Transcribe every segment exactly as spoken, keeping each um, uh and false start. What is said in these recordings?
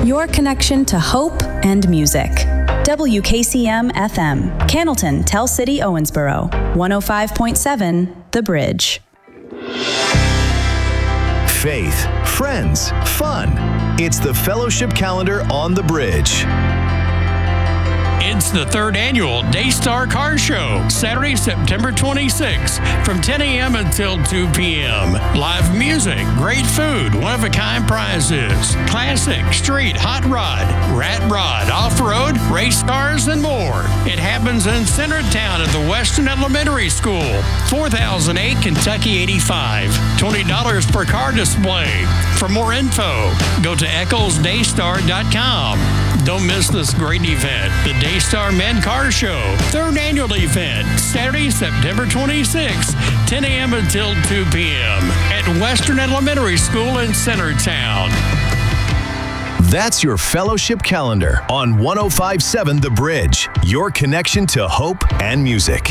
your connection to hope and music. W K C M F M, Cannleton, Tell City, Owensboro, one oh five point seven, The Bridge. Faith, friends, fun. It's the Fellowship Calendar on The Bridge. It's the third annual Daystar Car Show, Saturday, September twenty-sixth, from ten a.m. until two p.m. Live music, great food, one-of-a-kind prizes, classic, street, hot rod, rat rod, off-road, race cars, and more. It happens in Centertown at the Western Elementary School, four thousand eight Kentucky eighty-five. twenty dollars per car display. For more info, go to eccles daystar dot com. Don't miss this great event, the Daystar Men Car Show, third annual event, Saturday, September twenty-sixth, ten a.m. until two p.m. at Western Elementary School in Centertown. That's your Fellowship Calendar on one oh five point seven The Bridge, your connection to hope and music.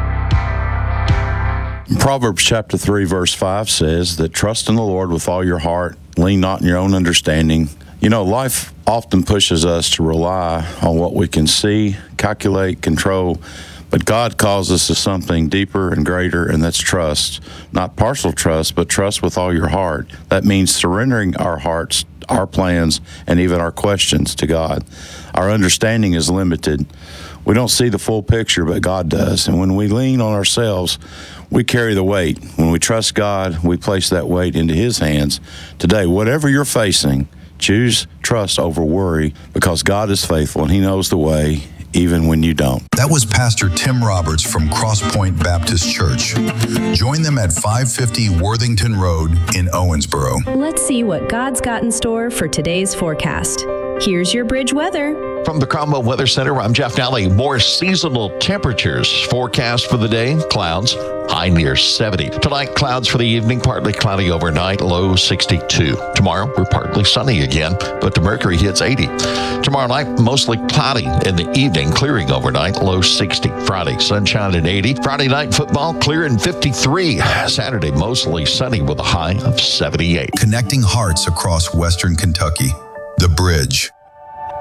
Proverbs chapter three, verse five says that trust in the Lord with all your heart, lean not in your own understanding. You know, life often pushes us to rely on what we can see, calculate, control, but God calls us to something deeper and greater, and that's trust. Not partial trust, but trust with all your heart. That means surrendering our hearts, our plans, and even our questions to God. Our understanding is limited. We don't see the full picture, but God does. And when we lean on ourselves, we carry the weight. When we trust God, we place that weight into His hands. Today, whatever you're facing, choose trust over worry, because God is faithful and He knows the way, even when you don't. That was Pastor Tim Roberts from Cross Point Baptist Church. Join them at five fifty Worthington Road in Owensboro. Let's see what God's got in store for today's forecast. Here's your Bridge weather. From the Cromwell Weather Center, I'm Jeff Nally. More seasonal temperatures forecast for the day. Clouds, high near seventy. Tonight, clouds for the evening, partly cloudy overnight, low sixty-two. Tomorrow, we're partly sunny again, but the mercury hits eighty. Tomorrow night, mostly cloudy in the evening, clearing overnight, low sixty. Friday, sunshine at eighty. Friday night football, clear in fifty-three. Saturday, mostly sunny with a high of seventy-eight. Connecting hearts across Western Kentucky. The Bridge.